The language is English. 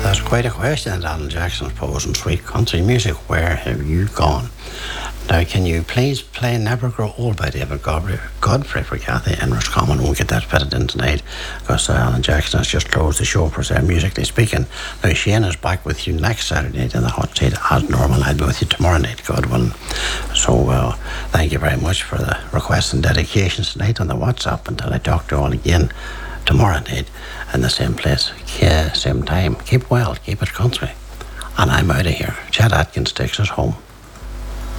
That's quite a question that Alan Jackson's posing. Sweet country music, where have you gone? Now, can you please play Never Grow Old by David Godfrey for Kathy in Roscommon? We'll get that fitted in tonight because Alan Jackson has just closed the show for musically speaking. Now, Shane is back with you next Saturday night in the hot seat as normal. I'll be with you tomorrow night, God willing. So, thank you very much for the requests and dedications tonight on the WhatsApp until I talk to you all again tomorrow night in the same place, same time. Keep well, keep it country. And I'm out of here. Chad Atkins takes us home.